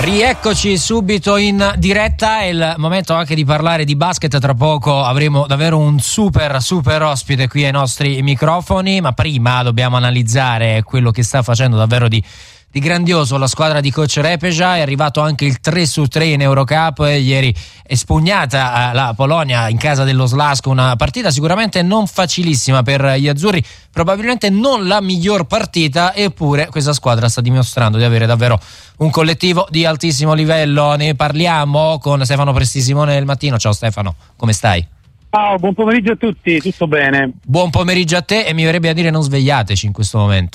Rieccoci subito in diretta, è il momento anche di parlare di basket. Tra poco avremo davvero un super ospite qui ai nostri microfoni, ma prima dobbiamo analizzare quello che sta facendo davvero di grandioso la squadra di coach Repeja. È arrivato anche il 3-3 in Eurocup, ieri espugnata la Polonia in casa dello Slask, una partita sicuramente non facilissima per gli azzurri, probabilmente non la miglior partita, eppure questa squadra sta dimostrando di avere davvero un collettivo di altissimo livello. Ne parliamo con Stefano Prestisimone del Mattino. Ciao Stefano, come stai? Ciao, buon pomeriggio a tutti, tutto bene? Buon pomeriggio a te, e mi verrebbe a dire non svegliateci in questo momento.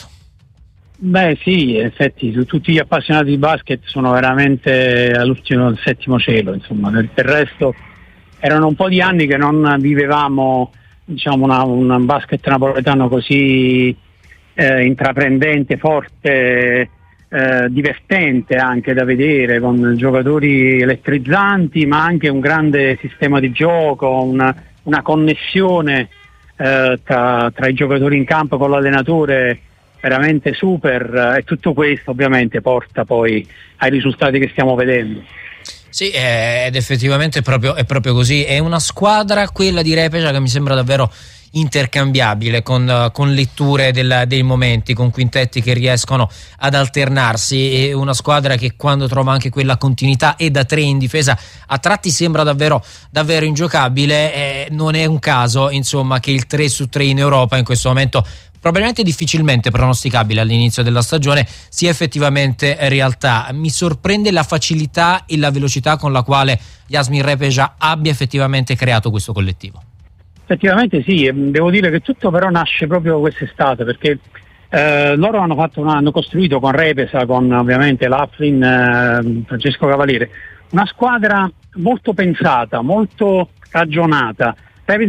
Beh sì, in effetti tutti gli appassionati di basket sono veramente all'ultimo, al settimo cielo, insomma. Per il resto erano un po' di anni che non vivevamo, diciamo, un basket napoletano così intraprendente, forte, divertente anche da vedere, con giocatori elettrizzanti, ma anche un grande sistema di gioco, una connessione tra i giocatori in campo con l'allenatore veramente super, e tutto questo ovviamente porta poi ai risultati che stiamo vedendo. Sì, ed effettivamente è proprio così. È una squadra, quella di Repeja, che mi sembra davvero intercambiabile, con letture dei momenti, con quintetti che riescono ad alternarsi. È una squadra che, quando trova anche quella continuità e da tre in difesa, a tratti sembra davvero ingiocabile. Non è un caso, insomma, che il 3-3 in Europa in questo momento, probabilmente difficilmente pronosticabile all'inizio della stagione, sia effettivamente realtà. Mi sorprende la facilità e la velocità con la quale Jasmin Repeja abbia effettivamente creato questo collettivo. Effettivamente sì, devo dire che tutto però nasce proprio quest'estate, perché loro hanno costruito con Repeja, con ovviamente Laughlin, Francesco Cavaliere, una squadra molto pensata, molto ragionata.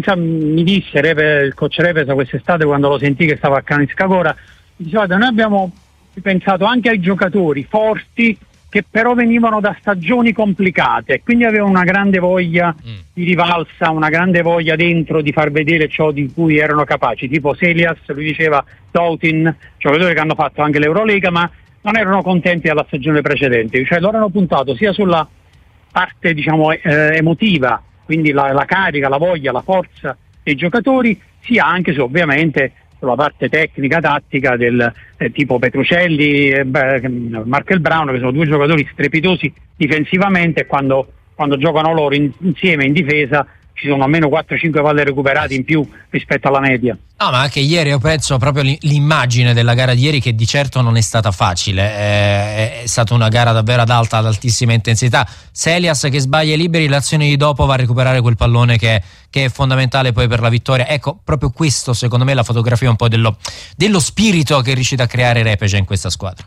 Mi disse il coach Repeja quest'estate, quando lo sentì che stava a Kranjska, diceva: noi abbiamo pensato anche ai giocatori forti che però venivano da stagioni complicate, e quindi avevano una grande voglia di rivalsa, una grande voglia dentro di far vedere ciò di cui erano capaci, tipo Selias, lui diceva, Doughtin, giocatori che hanno fatto anche l'Eurolega, ma non erano contenti della stagione precedente. Cioè loro hanno puntato sia sulla parte, diciamo, emotiva, quindi la carica, la voglia, la forza dei giocatori, sia anche ovviamente sulla parte tecnica, tattica, del tipo Petrucelli, Markel Brown, che sono due giocatori strepitosi difensivamente, e quando giocano loro insieme in difesa ci sono almeno 4-5 palle recuperate in più rispetto alla media. No, ma anche ieri io penso proprio l'immagine della gara di ieri, che di certo non è stata facile, è stata una gara davvero ad altissima intensità. Selias che sbaglia i liberi, l'azione di dopo va a recuperare quel pallone che è fondamentale poi per la vittoria. Ecco, proprio questo secondo me è la fotografia un po' dello spirito che è riuscito a creare Repeja in questa squadra.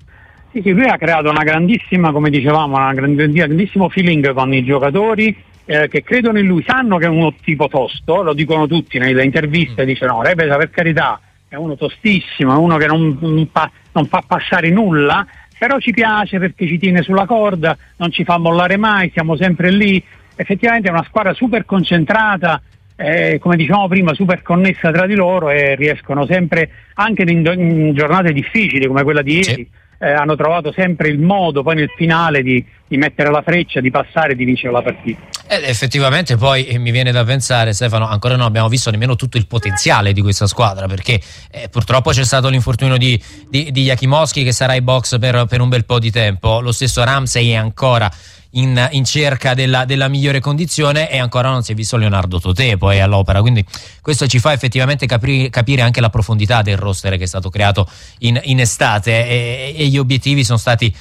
Sì, lui ha creato una grandissima, come dicevamo, grandissimo feeling con i giocatori, che credono in lui, sanno che è uno tipo tosto, lo dicono tutti nelle interviste, dicono: Repeja, per carità, è uno tostissimo, è uno che non fa passare nulla, però ci piace perché ci tiene sulla corda, non ci fa mollare mai, siamo sempre lì. Effettivamente è una squadra super concentrata, come dicevamo prima, super connessa tra di loro, e riescono sempre, anche in giornate difficili come quella di ieri, hanno trovato sempre il modo poi nel finale di mettere la freccia, di passare e di vincere la partita. Effettivamente poi mi viene da pensare, Stefano, ancora non abbiamo visto nemmeno tutto il potenziale di questa squadra, perché purtroppo c'è stato l'infortunio di Jakimowski, che sarà ai box per un bel po' di tempo. Lo stesso Ramsey è ancora in cerca della migliore condizione, e ancora non si è visto Leonardo Totè poi all'opera, quindi questo ci fa effettivamente capire anche la profondità del roster che è stato creato in estate, e gli obiettivi sono stati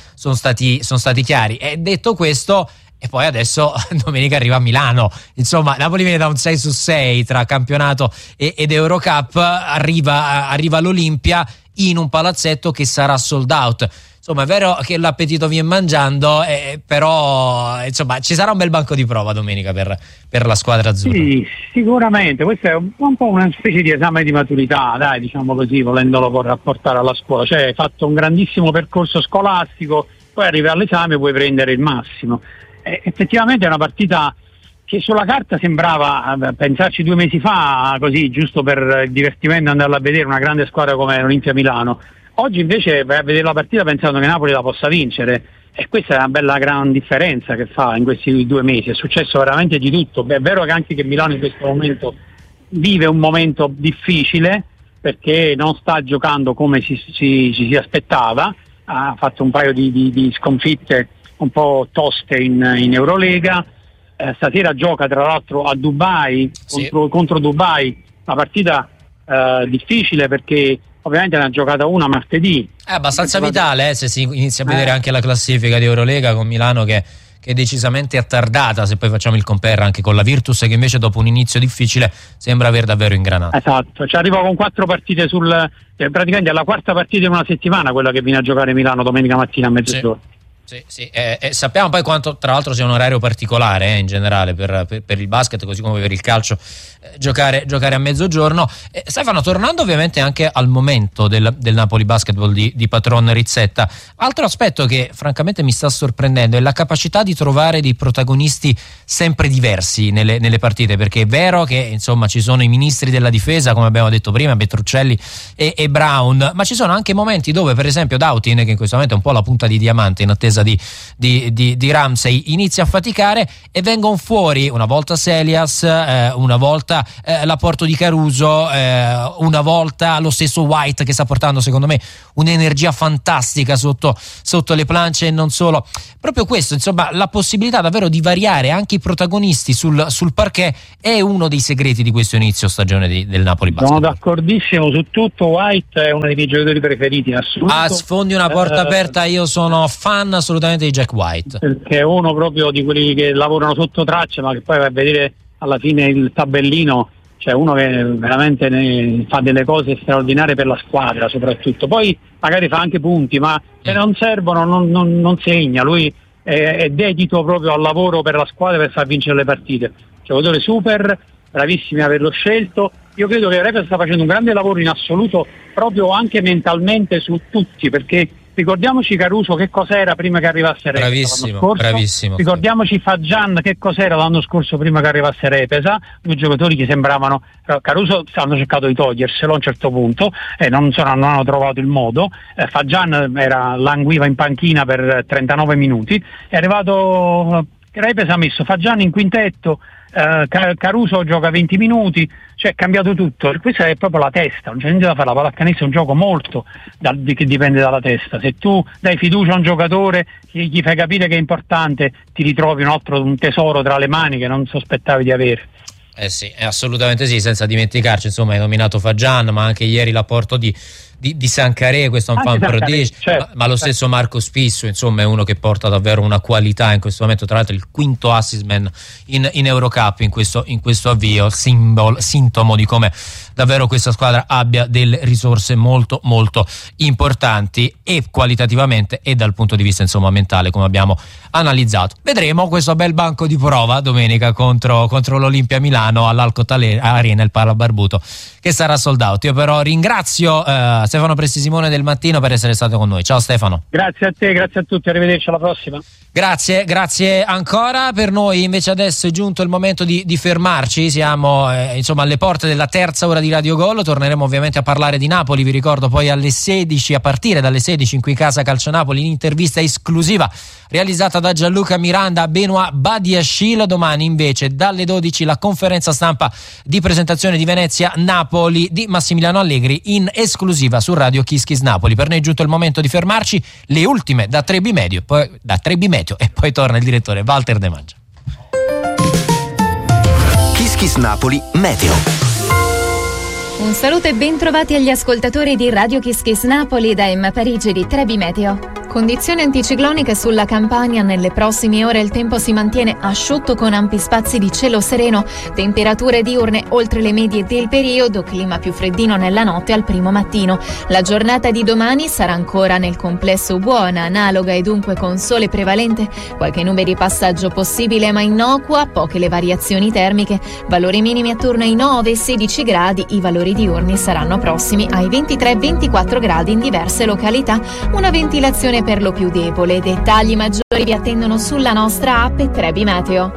chiari. E detto questo, e poi adesso domenica arriva a Milano, insomma Napoli viene da un 6-6 tra campionato ed Eurocup, arriva all'Olimpia in un palazzetto che sarà sold out. Insomma, è vero che l'appetito viene mangiando, però insomma ci sarà un bel banco di prova domenica per la squadra azzurra. Sì, sicuramente. Questo è un po' una specie di esame di maturità, dai, diciamo così, volendolo rapportare alla scuola. Cioè, hai fatto un grandissimo percorso scolastico, poi arrivi all'esame e puoi prendere il massimo. Effettivamente è una partita che sulla carta sembrava, pensarci 2 mesi fa, così giusto per il divertimento, andarla a vedere, una grande squadra come l'Olimpia Milano. Oggi invece vai a vedere la partita pensando che Napoli la possa vincere, e questa è una bella gran differenza che fa in questi 2 mesi. È successo veramente di tutto. Beh, è vero che anche che Milano in questo momento vive un momento difficile, perché non sta giocando come ci si aspettava, ha fatto un paio di sconfitte un po' toste in Eurolega, stasera gioca tra l'altro a Dubai, sì, contro Dubai, una partita difficile perché ovviamente ne ha giocata una martedì. È abbastanza vitale se si inizia a vedere anche la classifica di Eurolega, con Milano che è decisamente attardata, se poi facciamo il compare anche con la Virtus, che invece dopo un inizio difficile sembra aver davvero ingranato. Esatto, ci arriva con 4 partite praticamente è la 4ª partita in una settimana quella che viene a giocare Milano domenica mattina a mezzogiorno. Sì. Sappiamo poi quanto tra l'altro sia un orario particolare in generale per il basket, così come per il calcio, giocare a mezzogiorno. Stefano, tornando ovviamente anche al momento del Napoli Basketball di Patron Rizzetta, altro aspetto che francamente mi sta sorprendendo è la capacità di trovare dei protagonisti sempre diversi nelle partite, perché è vero che insomma ci sono i ministri della difesa, come abbiamo detto prima, Petruccelli e Brown, ma ci sono anche momenti dove per esempio Dautin, che in questo momento è un po' la punta di diamante in attesa di Ramsey, inizia a faticare e vengono fuori una volta Selias, una volta l'apporto di Caruso, una volta lo stesso White, che sta portando secondo me un'energia fantastica sotto le planche, e non solo. Proprio questo, insomma, la possibilità davvero di variare anche i protagonisti sul parquet è uno dei segreti di questo inizio stagione del Napoli Basket. Sono d'accordissimo su tutto. White è uno dei miei giocatori preferiti in assoluto. Sfondi una porta aperta, io sono fan assolutamente di Jack White, perché è uno proprio di quelli che lavorano sotto traccia, ma che poi va a vedere alla fine il tabellino, cioè uno che veramente fa delle cose straordinarie per la squadra soprattutto. Poi magari fa anche punti, ma se non servono non segna. Lui è dedito proprio al lavoro per la squadra, per far vincere le partite. Giocatore super, bravissimi a averlo scelto. Io credo che Repe sta facendo un grande lavoro in assoluto, proprio anche mentalmente su tutti, perché ricordiamoci Caruso che cos'era prima che arrivasse Repesa l'anno scorso. Bravissimo. Ricordiamoci Fagian che cos'era l'anno scorso prima che arrivasse Repesa, 2 giocatori che sembravano. Caruso hanno cercato di toglierselo a un certo punto e non hanno trovato il modo. Fagian languiva in panchina per 39 minuti, è arrivato Repesa, ha messo Fagian in quintetto, Caruso gioca 20 minuti, cioè è cambiato tutto. Questa è proprio la testa, non c'è niente da fare. La pallacanestro è un gioco molto che dipende dalla testa. Se tu dai fiducia a un giocatore, gli fai capire che è importante, ti ritrovi un tesoro tra le mani che non sospettavi di avere. Sì, assolutamente sì, senza dimenticarci, insomma, hai nominato Fagian, ma anche ieri l'apporto di Sancaré, questo è un fan prodigio, certo, ma lo stesso Marco Spisso, insomma, è uno che porta davvero una qualità in questo momento, tra l'altro il 5º assist man in Eurocup in questo avvio, sintomo di come davvero questa squadra abbia delle risorse molto molto importanti, e qualitativamente e dal punto di vista insomma mentale, come abbiamo analizzato. Vedremo questo bel banco di prova domenica contro l'Olimpia Milano all'Alcott Arena, il Pala Barbuto, che sarà sold out. Io però ringrazio Stefano Prestisimone del Mattino per essere stato con noi. Ciao Stefano. Grazie a te, grazie a tutti, arrivederci alla prossima. Grazie ancora. Per noi invece adesso è giunto il momento di fermarci, siamo insomma alle porte della terza ora di Radio Gol. Torneremo ovviamente a parlare di Napoli, vi ricordo poi alle 16, a partire dalle 16 in Qui Casa Calcio Napoli, in intervista esclusiva realizzata da Gianluca Miranda a Benoît Badiashile. Domani invece dalle 12 la conferenza stampa di presentazione di Venezia Napoli di Massimiliano Allegri in esclusiva su Radio Kiss Kiss Napoli. Per noi è giunto il momento di fermarci, le ultime da Trebi Meteo e poi torna il direttore Walter De Maggia. Kiss Kiss Napoli Meteo. Un saluto e ben trovati agli ascoltatori di Radio Kiss Kiss Napoli da Emma Parigi di Trebi Meteo. Condizioni anticicloniche sulla Campania. Nelle prossime ore il tempo si mantiene asciutto con ampi spazi di cielo sereno, temperature diurne oltre le medie del periodo, clima più freddino nella notte al primo mattino. La giornata di domani sarà ancora nel complesso buona, analoga e dunque con sole prevalente, qualche nube di passaggio possibile ma innocua, poche le variazioni termiche, valori minimi attorno ai 9-16 gradi, i valori diurni saranno prossimi ai 23-24 gradi in diverse località, una ventilazione per lo più debole. Dettagli maggiori vi attendono sulla nostra app Trebi Meteo.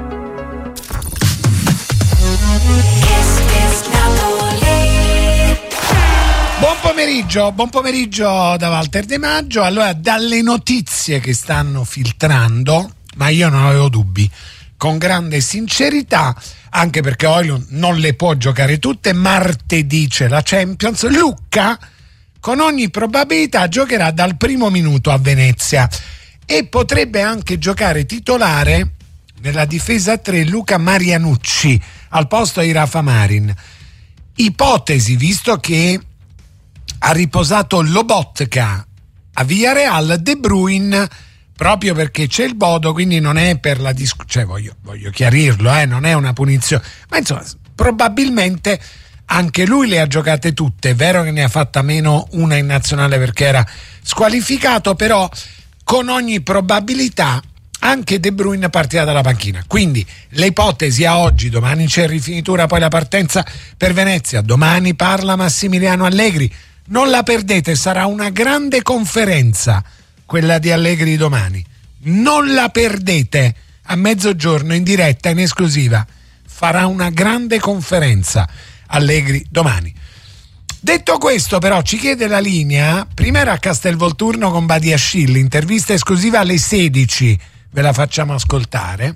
Buon pomeriggio. buon pomeriggio da Walter De Maggio. Allora, dalle notizie che stanno filtrando, ma io non avevo dubbi, con grande sincerità, anche perché Højlund non le può giocare tutte, martedì c'è la Champions, Lucca con ogni probabilità giocherà dal primo minuto a Venezia e potrebbe anche giocare titolare nella difesa 3 Luca Marianucci al posto di Rafa Marin. Ipotesi, visto che ha riposato Lobotka a Villarreal, De Bruyne, proprio perché c'è il Bodo, quindi non è per la discussione, voglio chiarirlo, non è una punizione, ma insomma probabilmente anche lui le ha giocate tutte. È vero che ne ha fatta meno una in nazionale perché era squalificato, però con ogni probabilità anche De Bruyne partirà dalla panchina. Quindi le ipotesi a oggi: domani c'è rifinitura, poi la partenza per Venezia, domani parla Massimiliano Allegri, non la perdete, sarà una grande conferenza quella di Allegri domani, non la perdete, a mezzogiorno in diretta, in esclusiva, farà una grande conferenza Allegri domani. Detto questo, però, ci chiede la linea, prima era a Castelvolturno con Badiashile, intervista esclusiva alle 16, ve la facciamo ascoltare.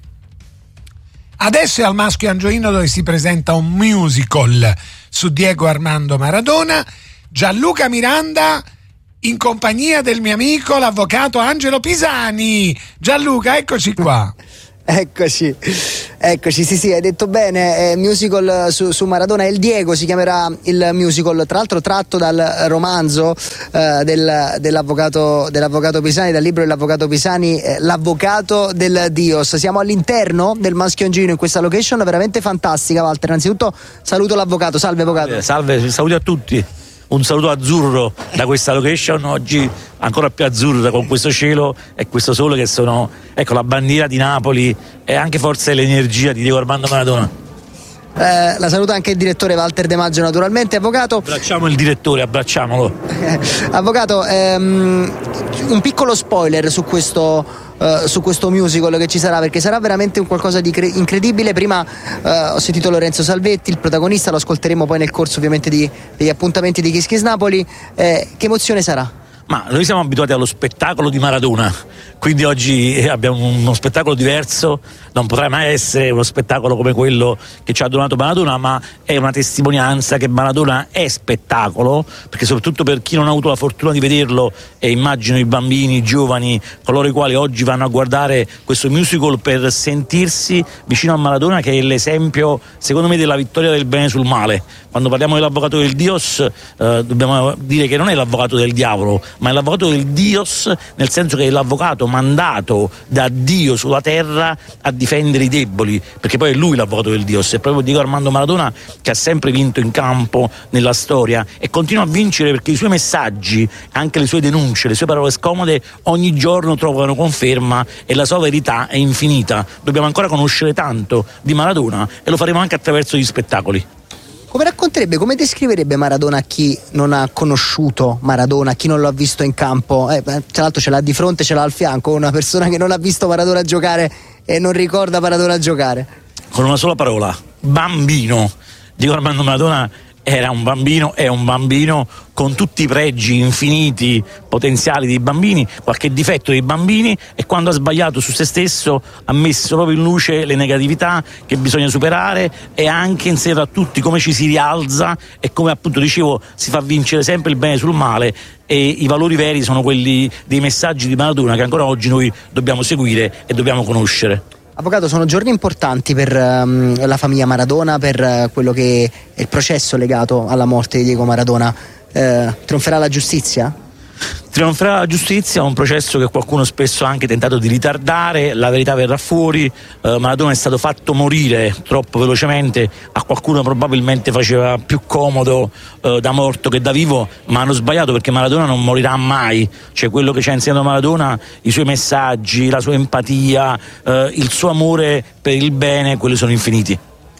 Adesso è al Maschio Angioino, dove si presenta un musical su Diego Armando Maradona. Gianluca Miranda in compagnia del mio amico l'avvocato Angelo Pisani. Gianluca, eccoci qua. Eccoci, sì, hai detto bene, musical su Maradona. El Diego si chiamerà il musical, tra l'altro tratto dal romanzo dell'avvocato Pisani, dal libro dell'avvocato Pisani, L'avvocato del Dios. Siamo all'interno del Maschio Angioino in questa location veramente fantastica. Walter, innanzitutto saluto l'avvocato. Salve avvocato. Salve, saluti a tutti. Un saluto azzurro da questa location, oggi ancora più azzurra, con questo cielo e questo sole che sono, ecco, la bandiera di Napoli e anche forse l'energia di Diego Armando Maradona. La saluta anche il direttore Walter De Maggio, naturalmente. Avvocato, abbracciamo il direttore, abbracciamolo. Avvocato, un piccolo spoiler su questo musical che ci sarà, perché sarà veramente un qualcosa di incredibile. Prima ho sentito Lorenzo Salvetti, il protagonista, lo ascolteremo poi nel corso ovviamente degli appuntamenti di Kiss Kiss Napoli. Che emozione sarà? Ma noi siamo abituati allo spettacolo di Maradona, quindi oggi abbiamo uno spettacolo diverso. Non potrà mai essere uno spettacolo come quello che ci ha donato Maradona, ma è una testimonianza che Maradona è spettacolo, perché soprattutto per chi non ha avuto la fortuna di vederlo, e immagino i bambini, i giovani, coloro i quali oggi vanno a guardare questo musical per sentirsi vicino a Maradona, che è l'esempio secondo me della vittoria del bene sul male. Quando parliamo dell'avvocato del Dios, dobbiamo dire che non è l'avvocato del diavolo, ma è l'avvocato del Dios, nel senso che è l'avvocato mandato da Dio sulla terra a difendere i deboli, perché poi è lui l'avvocato del Dios. È proprio Diego Armando Maradona che ha sempre vinto in campo, nella storia, e continua a vincere perché i suoi messaggi, anche le sue denunce, le sue parole scomode ogni giorno trovano conferma e la sua verità è infinita. Dobbiamo ancora conoscere tanto di Maradona e lo faremo anche attraverso gli spettacoli. Come racconterebbe, come descriverebbe Maradona a chi non ha conosciuto Maradona, a chi non lo ha visto in campo? Tra l'altro ce l'ha di fronte, ce l'ha al fianco, una persona che non ha visto Maradona giocare e non ricorda Maradona giocare. Con una sola parola: bambino. Diego Armando Maradona era un bambino, è un bambino con tutti i pregi infiniti, potenziali dei bambini, qualche difetto dei bambini, e quando ha sbagliato su se stesso ha messo proprio in luce le negatività che bisogna superare e anche insegnato a tutti come ci si rialza e come, appunto dicevo, si fa vincere sempre il bene sul male. E i valori veri sono quelli dei messaggi di Maradona che ancora oggi noi dobbiamo seguire e dobbiamo conoscere. Avvocato, sono giorni importanti per la famiglia Maradona, per quello che è il processo legato alla morte di Diego Maradona. Trionferà la giustizia? Trionferà la giustizia, un processo che qualcuno spesso ha anche tentato di ritardare. La verità verrà fuori. Maradona è stato fatto morire troppo velocemente, a qualcuno probabilmente faceva più comodo da morto che da vivo, ma hanno sbagliato, perché Maradona non morirà mai. Cioè, quello che ci ha insegnato Maradona, i suoi messaggi, la sua empatia, il suo amore per il bene, quelli sono infiniti.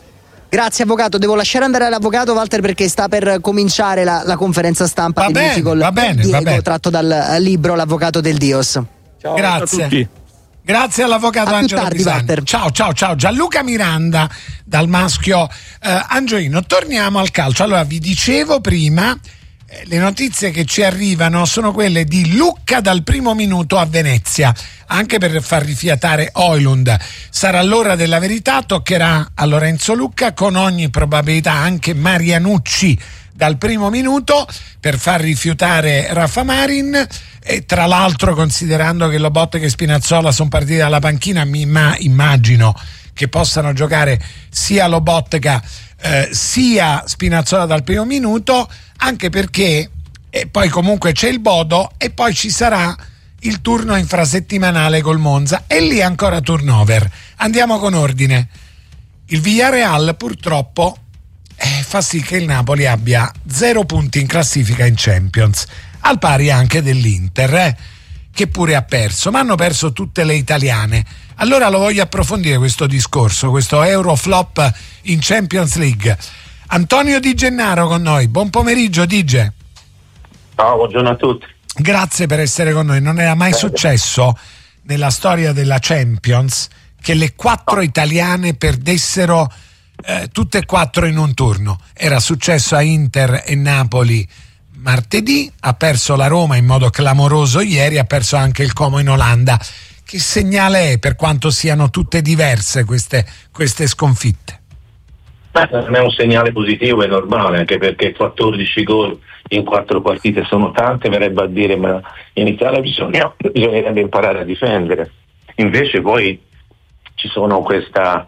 Grazie avvocato, devo lasciare andare l'avvocato Walter perché sta per cominciare la conferenza stampa del musical va bene. tratto dal libro L'avvocato del Dios. Ciao, grazie a tutti. Grazie all'avvocato Angelo Pisani. Ciao. Gianluca Miranda dal Maschio Angioino. Torniamo al calcio. Allora, vi dicevo prima, le notizie che ci arrivano sono quelle di Lucca dal primo minuto a Venezia, anche per far rifiatare Højlund. Sarà l'ora della verità, toccherà a Lorenzo Lucca, con ogni probabilità anche Marianucci dal primo minuto per far rifiutare Raffa Marin. E tra l'altro, considerando che Lobotka e Spinazzola sono partiti dalla panchina, immagino che possano giocare sia Lobotka sia Spinazzola dal primo minuto, anche perché poi comunque c'è il Bodo e poi ci sarà il turno infrasettimanale col Monza e lì ancora turnover. Andiamo con ordine. Il Villarreal purtroppo fa sì che il Napoli abbia 0 punti in classifica in Champions, al pari anche dell'Inter, che pure ha perso, ma hanno perso tutte le italiane. Allora lo voglio approfondire questo discorso, questo Euroflop in Champions League. Antonio Di Gennaro con noi, buon pomeriggio Dige. Ciao, buongiorno a tutti. Grazie per essere con noi. Non era mai successo nella storia della Champions che le 4 italiane perdessero tutte e 4 in un turno. Era successo a Inter e Napoli martedì, ha perso la Roma in modo clamoroso ieri, ha perso anche il Como in Olanda. Che segnale è, per quanto siano tutte diverse queste sconfitte? Non è un segnale positivo, è normale, anche perché 14 gol in 4 partite sono tante, verrebbe a dire, ma in Italia bisognerebbe imparare a difendere. Invece poi ci sono questa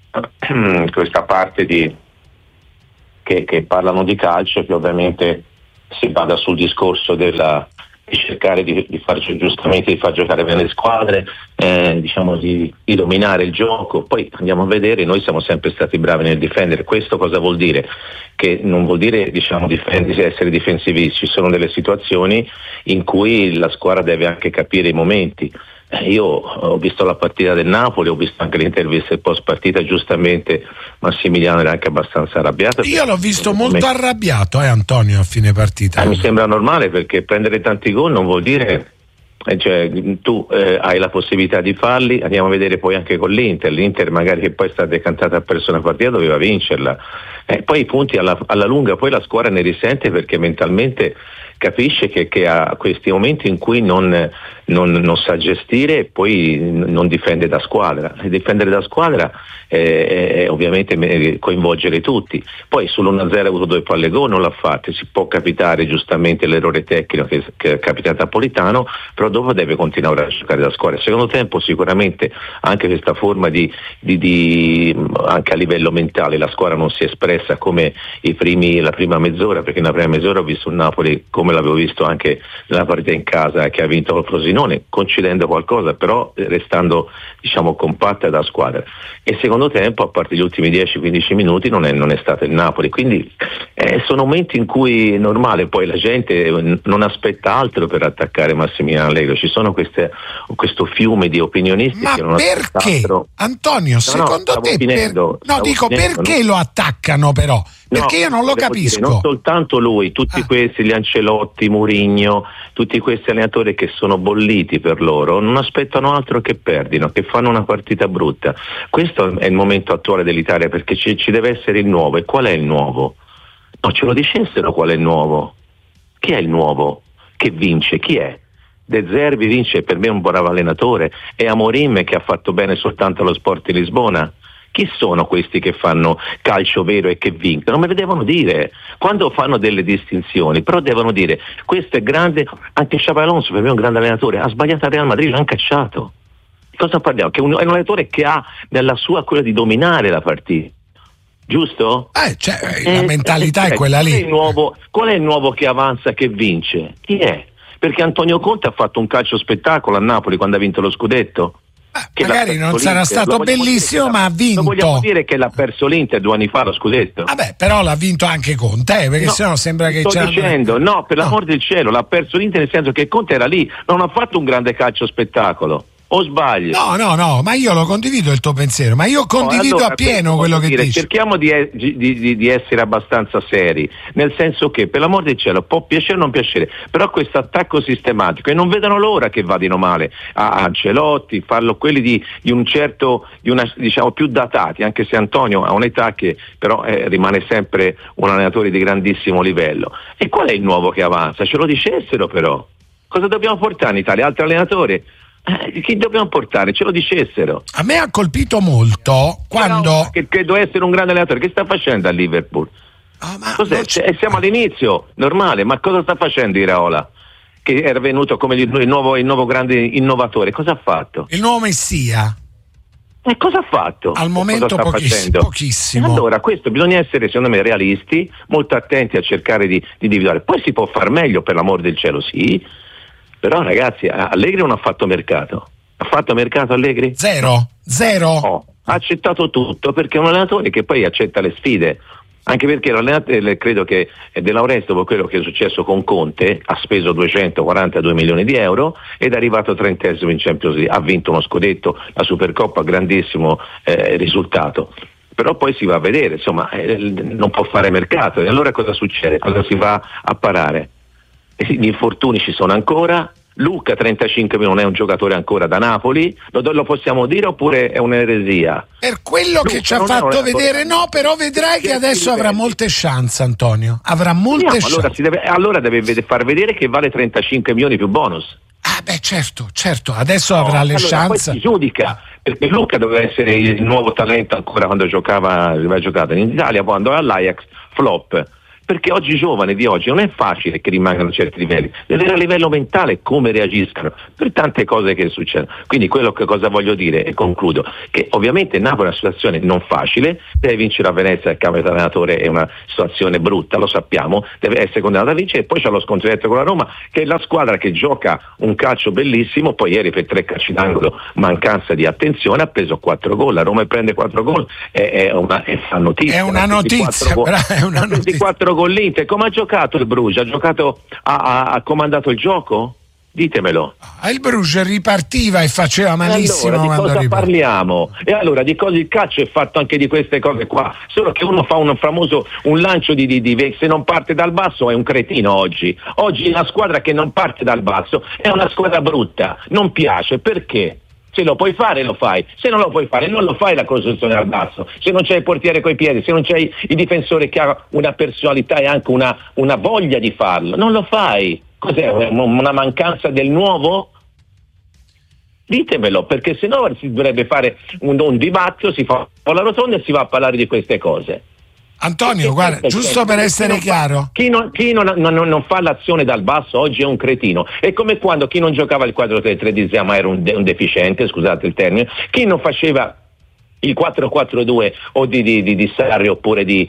parte che parlano di calcio, che ovviamente si basa sul discorso di cercare di far giustamente, di far giocare bene le squadre, di dominare il gioco. Poi andiamo a vedere, noi siamo sempre stati bravi nel difendere. Questo cosa vuol dire? Che non vuol dire essere difensivisti, ci sono delle situazioni in cui la squadra deve anche capire i momenti. Io ho visto la partita del Napoli, ho visto anche le interviste post partita, giustamente Massimiliano era anche abbastanza arrabbiato. Io l'ho visto molto arrabbiato, Antonio, a fine partita. Mi sembra normale, perché prendere tanti gol non vuol dire tu hai la possibilità di farli. Andiamo a vedere poi anche con l'Inter magari, che poi sta decantata, ha perso una partita, doveva vincerla, poi i punti alla lunga poi la squadra ne risente, perché mentalmente capisce che ha questi momenti in cui non sa gestire e poi non difende da squadra. E difendere da squadra è ovviamente coinvolgere tutti. Poi sull'1-0 ha avuto 2 palle gol, non l'ha fatte. Si può capitare giustamente l'errore tecnico che è capitato a Napolitano, però dopo deve continuare a giocare da squadra. Secondo tempo sicuramente anche questa forma di anche a livello mentale la squadra non si è espressa come la prima mezz'ora, perché nella prima mezz'ora ho visto un Napoli come l'avevo visto anche nella partita in casa che ha vinto il Frosinone, concedendo qualcosa, però restando compatta da squadra. E secondo tempo, a parte gli ultimi 10-15 minuti, non è stato il Napoli. Quindi sono momenti in cui è normale, poi la gente non aspetta altro per attaccare Massimiliano Allegri. Ci sono questo fiume di opinionisti che non aspettano altro. Antonio, secondo te perché lo attaccano però? Perché io non lo capisco. Non soltanto lui, tutti questi, gli Ancelotti, Mourinho, tutti questi allenatori che sono bolliti per loro, non aspettano altro che perdino, che fanno una partita brutta. Questo è il momento attuale dell'Italia, perché ci deve essere il nuovo. E qual è il nuovo? No, ce lo dicessero qual è il nuovo. Chi è il nuovo che vince? Chi è? De Zerbi vince, per me è un bravo allenatore. È Amorim che ha fatto bene soltanto lo Sport di Lisbona. Chi sono questi che fanno calcio vero e che vincono? Me le devono dire quando fanno delle distinzioni, però devono dire questo è grande. Anche Xabi Alonso, per me è un grande allenatore, ha sbagliato a Real Madrid, l'hanno cacciato. Cosa parliamo? Che è un allenatore che ha nella sua quella di dominare la partita, giusto? La mentalità è quella lì. Qual è il nuovo che avanza, che vince? Chi è? Perché Antonio Conte ha fatto un calcio spettacolo a Napoli quando ha vinto lo scudetto. Che magari non sarà stato bellissimo, ma ha vinto. Non vogliamo dire che l'ha perso l'Inter 2 anni fa lo scudetto. Vabbè, però l'ha vinto anche Conte, perché sennò sembra che sto dicendo, no, per l'amor del cielo, l'ha perso l'Inter, nel senso che Conte era lì, non ha fatto un grande calcio spettacolo. O sbaglio? No, ma io lo condivido il tuo pensiero, ma io condivido appieno quello che dici. Cerchiamo di essere abbastanza seri, nel senso che, per l'amor del cielo, può piacere o non piacere, però questo attacco sistematico, e non vedono l'ora che vadino male a Ancelotti, farlo quelli di un certo, diciamo più datati, anche se Antonio ha un'età che però rimane sempre un allenatore di grandissimo livello. E qual è il nuovo che avanza? Ce lo dicessero però. Cosa dobbiamo portare in Italia? Altri allenatori? Chi dobbiamo portare? Ce lo dicessero. A me ha colpito molto quando... Che credo essere un grande allenatore. Che sta facendo a Liverpool? Cos'è? Siamo all'inizio, normale, ma cosa sta facendo Iraola? Che era venuto come il nuovo grande innovatore. Cosa ha fatto? Il nuovo messia. Cosa ha fatto? Al momento pochissimo. Allora, questo bisogna essere, secondo me, realisti, molto attenti a cercare di individuare. Poi si può far meglio, per l'amor del cielo, sì. Però ragazzi, Allegri non ha fatto mercato. Ha fatto mercato Allegri? Zero. Ha accettato tutto, perché è un allenatore che poi accetta le sfide. Anche perché l'allenatore, credo che De Laurentiis, dopo quello che è successo con Conte, ha speso 242 milioni di euro ed è arrivato 30° in Champions League. Ha vinto uno scudetto, la Supercoppa, grandissimo risultato. Però poi si va a vedere, insomma, non può fare mercato. E allora cosa succede? Cosa si va a parare? Gli infortuni ci sono ancora. Luca 35 milioni non è un giocatore ancora da Napoli, lo possiamo dire oppure è un'eresia? Per quello Luca che ci ha fatto vedere no, però vedrai che adesso avrà molte chance, Antonio, avrà molte chance. Allora deve far vedere che vale 35 milioni più bonus. Certo, adesso avrà le chance. Poi si giudica, perché Luca doveva essere il nuovo talento ancora quando aveva giocato in Italia, quando all'Ajax flop. Perché oggi i giovani di oggi non è facile che rimangano a certi livelli, deve vedere a livello mentale come reagiscano per tante cose che succedono. Quindi quello che cosa voglio dire, e concludo, che ovviamente Napoli è una situazione non facile, deve vincere a Venezia il cambio di allenatore, è una situazione brutta, lo sappiamo, deve essere condannato a vincere, e poi c'è lo scontro diretto con la Roma, che è la squadra che gioca un calcio bellissimo. Poi ieri per 3 calci d'angolo, mancanza di attenzione, ha preso 4 gol, la Roma prende 4 gol, fa notizia. È una notizia, è una notizia. 4 con l'Inter. Come ha giocato il Bruges? Ha comandato il gioco? Ditemelo. Il Bruges ripartiva e faceva malissimo. Allora, di cosa parliamo? E allora di cosa il calcio è fatto anche di queste cose qua? Solo che uno fa un lancio di se non parte dal basso è un cretino oggi. Oggi la squadra che non parte dal basso è una squadra brutta, non piace. Perché? Se lo puoi fare lo fai, se non lo puoi fare non lo fai la costruzione al basso, se non c'è il portiere coi piedi, se non c'è il difensore che ha una personalità e anche una voglia di farlo, non lo fai. Cos'è? Una mancanza del nuovo? Ditemelo, perché sennò si dovrebbe fare un dibattito, si fa la rotonda e si va a parlare di queste cose. Antonio, guarda, giusto per essere chiaro, chi non fa l'azione dal basso oggi è un cretino. È come quando chi non giocava il 4-3-3 di Zema era un deficiente, scusate il termine, chi non faceva il 4-4-2 o di Sarri oppure di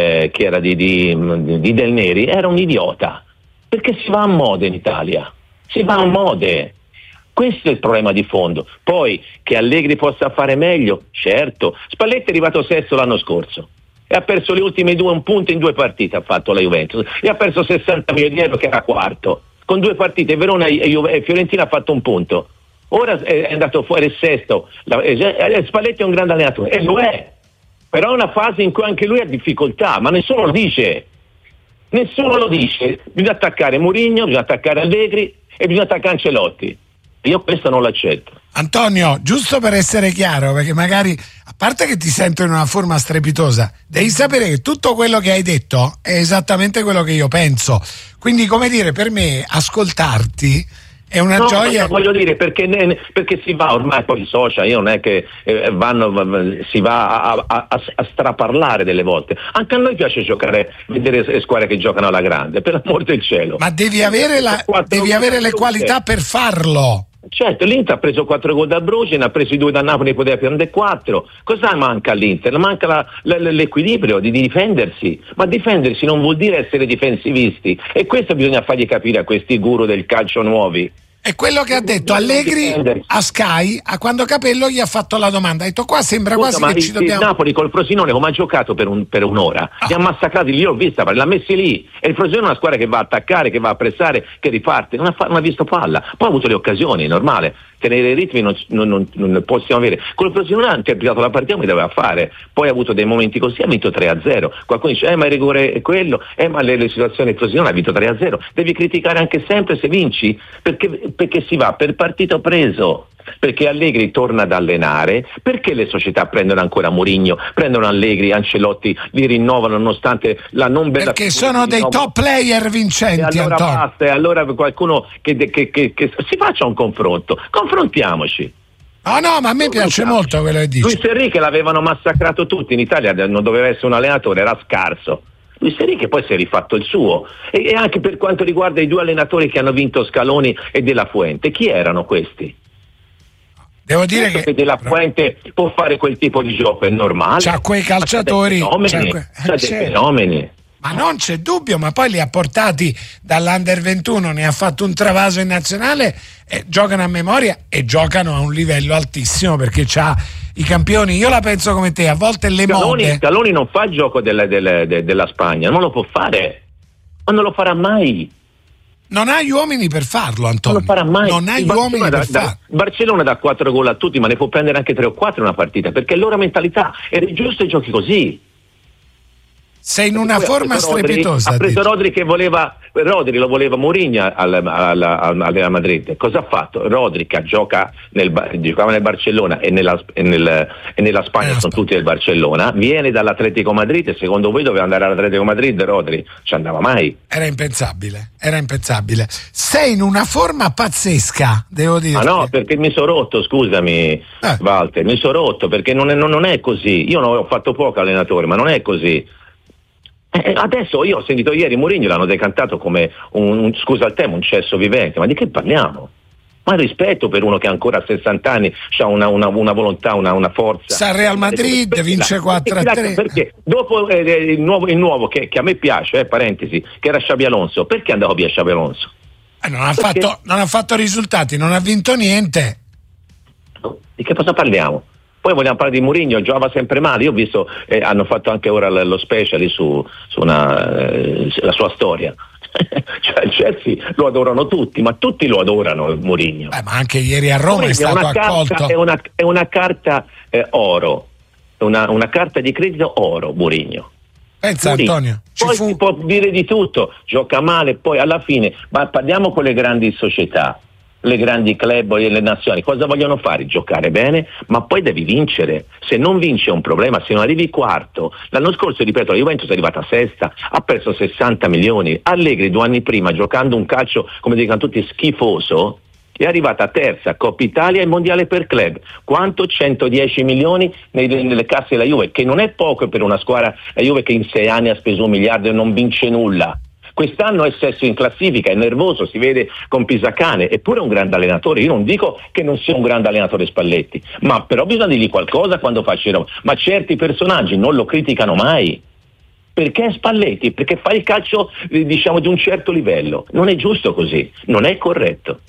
Del Neri era un idiota, perché si va a mode in Italia, si va a mode. Questo è il problema di fondo. Poi che Allegri possa fare meglio, certo. Spalletti è arrivato sesto l'anno scorso e ha perso le ultime 2 punti in 2 partite, ha fatto la Juventus, e ha perso 60 milioni di euro che era quarto, con 2 partite. Verona e Fiorentina ha fatto 1 punto, ora è andato fuori il sesto. Spalletti è un grande allenatore e lo è, però è una fase in cui anche lui ha difficoltà, ma nessuno lo dice, bisogna attaccare Mourinho, bisogna attaccare Allegri e bisogna attaccare Ancelotti. Io questo non l'accetto. Antonio, giusto per essere chiaro, perché magari, a parte che ti sento in una forma strepitosa, devi sapere che tutto quello che hai detto è esattamente quello che io penso. Quindi, come dire, per me ascoltarti è una gioia. Voglio dire, perché si va ormai, poi i social, io non è che si va a straparlare delle volte. Anche a noi piace giocare, vedere squadre che giocano alla grande, per l'amor del cielo. Ma devi avere le qualità per farlo. Certo, l'Inter ha preso 4 gol da Bruges, ne ha presi 2 da Napoli, poteva prendere 4. Cosa manca all'Inter? Manca l'equilibrio di difendersi, ma difendersi non vuol dire essere difensivisti, e questo bisogna fargli capire a questi guru del calcio nuovi. È quello che ha detto Allegri a Sky quando Capello gli ha fatto la domanda. Ha detto: qua sembra quasi che ci dobbiamo. Il Napoli col Frosinone come ha giocato per un'ora? Li ha massacrati, io l'ho vista, l'ha messi lì. E il Frosinone è una squadra che va a attaccare, che va a pressare, che riparte. Non ha visto palla. Poi ha avuto le occasioni, normale. Tenere i ritmi non possiamo avere. Con il Frosinone ha interpretato la partita come doveva fare. Poi ha avuto dei momenti così, ha vinto 3-0. Qualcuno dice: ma il rigore è quello, ma le situazioni del Frosinone ha vinto 3-0. Devi criticare anche sempre se vinci, perché si va per partito preso. Perché Allegri torna ad allenare, perché le società prendono ancora Mourinho, prendono Allegri, Ancelotti, li rinnovano nonostante la non bella. Perché sono dei top player vincenti. E allora basta, e allora qualcuno che si faccia un confrontiamoci. No, ma a me piace molto quello che dice. Luis Enrique l'avevano massacrato tutti in Italia, non doveva essere un allenatore, era scarso. Luis Enrique poi si è rifatto il suo, e anche per quanto riguarda i due allenatori che hanno vinto, Scaloni e De La Fuente, chi erano questi? Devo dire che C'ha quei calciatori, c'ha dei fenomeni. Ma non c'è dubbio, ma poi li ha portati dall'Under 21, ne ha fatto un travaso in nazionale, giocano a memoria e giocano a un livello altissimo perché c'ha i campioni. Io la penso come te, a volte le mode. Scaloni non fa il gioco della Spagna, non lo può fare, ma non lo farà mai. Non ha gli uomini per farlo, Antonio. Non lo farà mai. Non ha gli uomini per farlo. Barcellona dà 4 gol a tutti, ma ne può prendere anche 3 o 4 in una partita, perché è loro mentalità. È giusto i giochi così. Sei in una forma strepitosa. Ha preso Rodri lo voleva Mourinho al Madrid. Cosa ha fatto? Rodri che giocava nel Barcellona e nella Spagna, sono tutti del Barcellona, viene dall'Atletico Madrid e secondo voi doveva andare all'Atletico Madrid Rodri? Ci andava mai. Era impensabile. Sei in una forma pazzesca, devo dire. Ma no, perché mi sono rotto, scusami Walter, mi sono rotto perché non è così. Io ho fatto poco allenatore, ma non è così. Adesso io ho sentito ieri Mourinho l'hanno decantato come un cesso vivente, ma di che parliamo? Ma rispetto per uno che ancora a 60 anni ha una volontà, una forza. Sa Real Madrid, vince 4-3. Perché dopo il nuovo che a me piace, parentesi, che era Xabi Alonso, perché andavo via Xabi Alonso? Non ha fatto risultati, non ha vinto niente. Di che cosa parliamo? Poi vogliamo parlare di Mourinho, giocava sempre male. Io ho visto, hanno fatto anche ora lo special su la sua storia. Cioè il Chelsea lo adorano tutti, ma tutti lo adorano Mourinho. Ma anche ieri a Roma è stato accolto. È una carta oro, una carta di credito oro Mourinho. Pensa Antonio, si può dire di tutto, gioca male, poi alla fine, ma parliamo con le grandi società. Le grandi club e le nazioni cosa vogliono fare? Giocare bene, ma poi devi vincere. Se non vinci è un problema, se non arrivi quarto. L'anno scorso, ripeto, la Juventus è arrivata sesta, ha perso 60 milioni. Allegri 2 anni prima, giocando un calcio, come dicono tutti, schifoso, è arrivata terza, Coppa Italia e Mondiale per club. Quanto? 110 milioni nelle casse della Juve, che non è poco per una squadra, la Juve che in 6 anni ha speso 1 miliardo e non vince nulla. Quest'anno è sesto in classifica, è nervoso, si vede con Pisacane, eppure è un grande allenatore. Io non dico che non sia un grande allenatore Spalletti, ma però bisogna dirgli qualcosa quando fa Roma. Ma certi personaggi non lo criticano mai. Perché è Spalletti? Perché fa il calcio, diciamo, di un certo livello. Non è giusto così, non è corretto.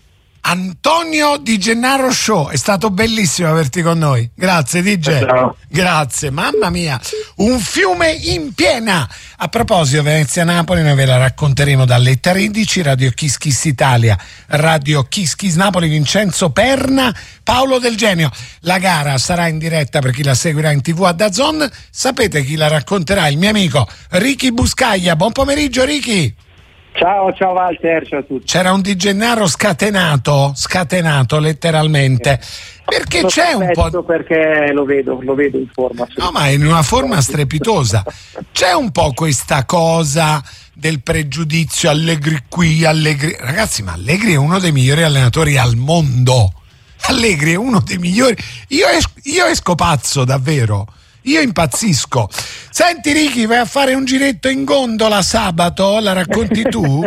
Antonio Di Gennaro Show, è stato bellissimo averti con noi. Grazie DJ. Grazie, mamma mia, un fiume in piena. A proposito, Venezia-Napoli noi ve la racconteremo dalle 13, Radio Kiss Kiss Italia, Radio Kiss Kiss Napoli, Vincenzo Perna, Paolo Del Genio. La gara sarà in diretta per chi la seguirà in TV a DAZN. Sapete chi la racconterà? Il mio amico Ricky Buscaglia. Buon pomeriggio Ricky. Ciao Walter, ciao a tutti. C'era un Di Gennaro scatenato letteralmente, perché c'è un po', perché lo vedo in forma. No, ma è in una forma strepitosa. C'è un po' questa cosa del pregiudizio, Allegri qui, Allegri. Ragazzi, ma Allegri è uno dei migliori allenatori al mondo. Allegri è uno dei migliori. Io esco pazzo, davvero. Io impazzisco. Senti Ricky, vai a fare un giretto in gondola sabato? La racconti tu?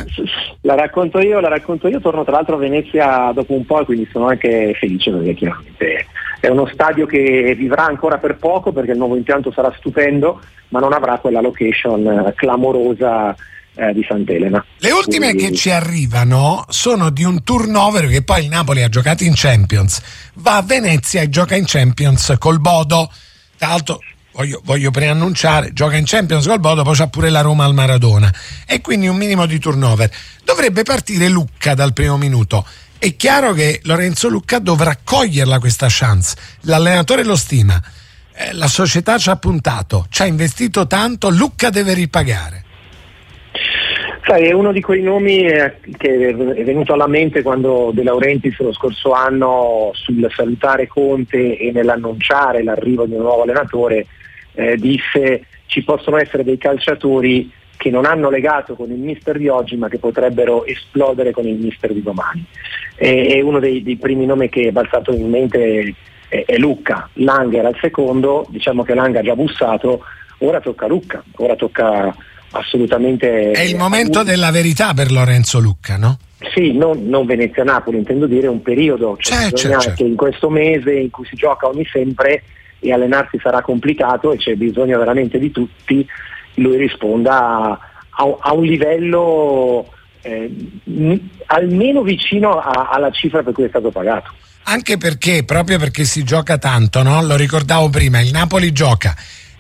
La racconto io, torno tra l'altro a Venezia dopo un po' e quindi sono anche felice perché chiaramente è uno stadio che vivrà ancora per poco perché il nuovo impianto sarà stupendo, ma non avrà quella location clamorosa di Sant'Elena. Le ultime che ci arrivano sono di un turnover che poi il Napoli ha giocato in Champions, va a Venezia e gioca in Champions col Bodo. Tra l'altro voglio preannunciare, gioca in Champions col Bodo, poi c'ha pure la Roma al Maradona, e quindi un minimo di turnover. Dovrebbe partire Lucca dal primo minuto. È chiaro che Lorenzo Lucca dovrà coglierla questa chance, l'allenatore lo stima, la società ci ha puntato, ci ha investito tanto, Lucca deve ripagare. Sai, è uno di quei nomi che è venuto alla mente quando De Laurentiis lo scorso anno, sul salutare Conte e nell'annunciare l'arrivo di un nuovo allenatore, disse: ci possono essere dei calciatori che non hanno legato con il mister di oggi ma che potrebbero esplodere con il mister di domani. E uno dei primi nomi che è balzato in mente è Lucca. Lang era il secondo, diciamo che Lang ha già bussato, ora tocca Lucca, ora tocca assolutamente... È il momento della verità per Lorenzo Lucca, no? Sì, non Venezia-Napoli, intendo dire un periodo, bisogna che in questo mese in cui si gioca ogni sempre e allenarsi sarà complicato e c'è bisogno veramente di tutti, lui risponda a un livello almeno vicino alla cifra per cui è stato pagato. Anche perché, proprio perché si gioca tanto, no? Lo ricordavo prima, il Napoli gioca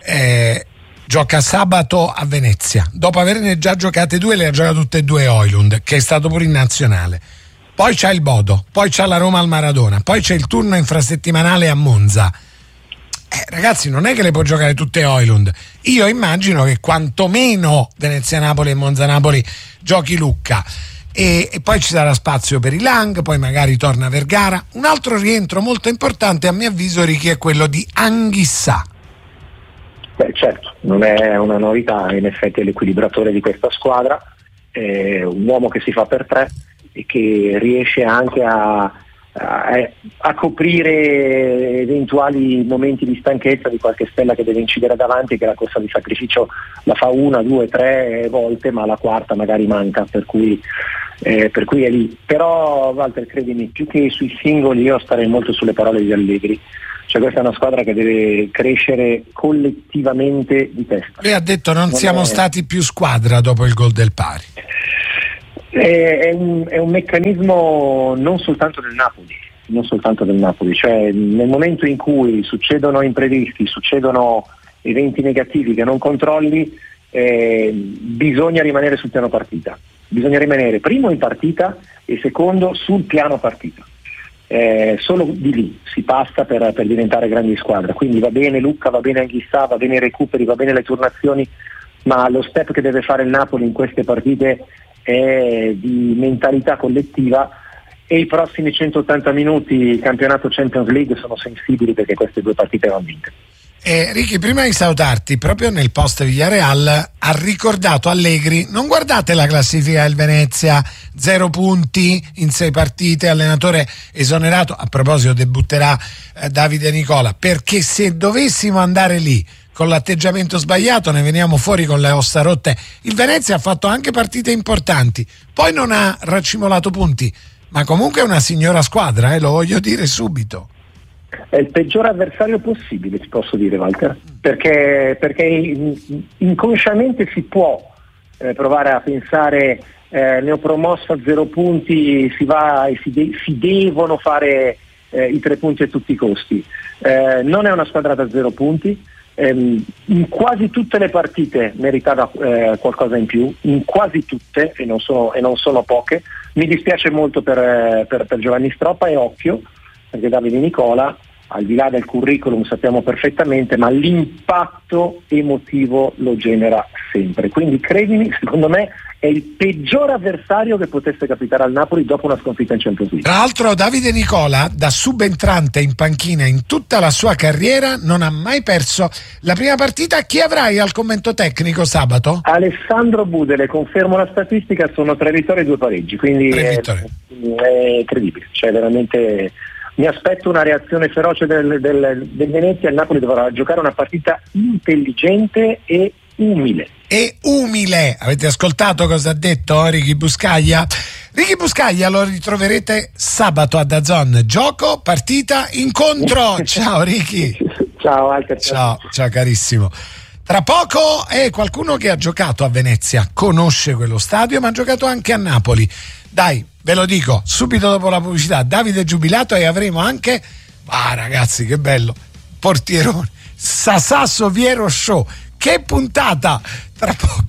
sabato a Venezia, dopo averne già giocate 2 le ha giocate tutte e 2 Højlund, che è stato pure in nazionale, poi c'ha il Bodo, poi c'ha la Roma al Maradona, poi c'è il turno infrasettimanale a Monza. Ragazzi, non è che le può giocare tutte Højlund. Io immagino che quantomeno Venezia-Napoli e Monza-Napoli giochi Lucca, e poi ci sarà spazio per i Lang, poi magari torna Vergara. Un altro rientro molto importante a mio avviso, Ricky, è quello di Anghissà. Beh, certo, non è una novità, in effetti è l'equilibratore di questa squadra, è un uomo che si fa per 3 e che riesce anche a coprire eventuali momenti di stanchezza di qualche stella che deve incidere davanti, che la corsa di sacrificio la fa 1, 2, 3 volte, ma la quarta magari manca, per cui è lì. Però Walter, credimi, più che sui singoli io starei molto sulle parole di Allegri. Cioè, questa è una squadra che deve crescere collettivamente di testa. Lui ha detto non siamo stati più squadra dopo il gol del pari. È un meccanismo non soltanto del Napoli, cioè nel momento in cui succedono imprevisti, succedono eventi negativi che non controlli, bisogna rimanere sul piano partita, bisogna rimanere primo in partita e secondo sul piano partita. Solo di lì si passa per diventare grandi squadre, quindi va bene Lucca, va bene Anghissà, va bene i recuperi, va bene le turnazioni, ma lo step che deve fare il Napoli in queste partite è di mentalità collettiva, e i prossimi 180 minuti campionato Champions League sono sensibili perché queste 2 partite vanno vinte. Ricky, prima di salutarti, proprio nel post Villarreal ha ricordato Allegri: non guardate la classifica del Venezia, 0 punti in 6 partite, allenatore esonerato. A proposito, debutterà Davide Nicola, perché se dovessimo andare lì con l'atteggiamento sbagliato ne veniamo fuori con le ossa rotte. Il Venezia ha fatto anche partite importanti, poi non ha raccimolato punti, ma comunque è una signora squadra, lo voglio dire subito. È il peggior avversario possibile, ti posso dire, Walter, perché inconsciamente si può provare a pensare ne ho promosso a 0 punti, si va e si devono fare i 3 punti a tutti i costi. Non è una squadra da 0 punti. In quasi tutte le partite meritava qualcosa in più, in quasi tutte, e non sono poche. Mi dispiace molto per Giovanni Stroppa, e occhio, perché Davide Nicola, al di là del curriculum sappiamo perfettamente, ma l'impatto emotivo lo genera sempre. Quindi credimi, secondo me è il peggior avversario che potesse capitare al Napoli dopo una sconfitta in Champions League. Tra l'altro Davide Nicola, da subentrante in panchina in tutta la sua carriera, non ha mai perso la prima partita. Chi avrai al commento tecnico sabato? Alessandro Budele, confermo la statistica, sono 3 vittorie e 2 pareggi, quindi è incredibile, cioè veramente mi aspetto una reazione feroce del Venezia. Il Napoli dovrà giocare una partita intelligente e umile. Avete ascoltato cosa ha detto Ricky Buscaglia? Ricky Buscaglia lo ritroverete sabato a DAZN. Gioco, partita, incontro. Ciao Ricky. Ciao Walter. Ciao carissimo. Tra poco è qualcuno che ha giocato a Venezia, conosce quello stadio, ma ha giocato anche a Napoli. Dai, ve lo dico, subito dopo la pubblicità, Davide Giubilato, e avremo anche, ragazzi che bello, portierone, Sasà Soviero Show. Che puntata! Tra poco.